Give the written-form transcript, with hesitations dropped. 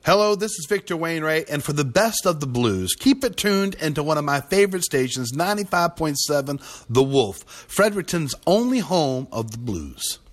Hello, this is Victor Wainwright, and for the best of the blues, keep it tuned into one of my favorite stations, 95.7 The Wolf, Fredericton's only home of the blues.